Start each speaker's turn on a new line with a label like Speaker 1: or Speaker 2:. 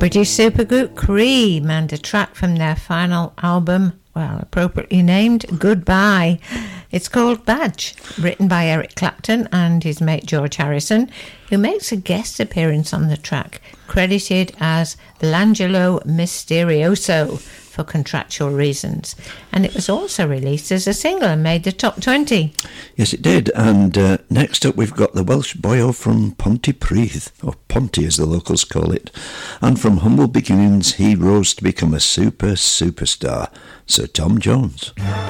Speaker 1: British supergroup Cream and a track from their final album, well, appropriately named Goodbye. It's called Badge, written by Eric Clapton and his mate George Harrison, who makes a guest appearance on the track, credited as L'Angelo Misterioso for contractual reasons. And it was also released as a single and made the top 20.
Speaker 2: Yes, it did. And next up we've got the Welsh boyo from Pontypridd, or Ponty as the locals call it. And from humble beginnings he rose to become a superstar, Sir Tom Jones.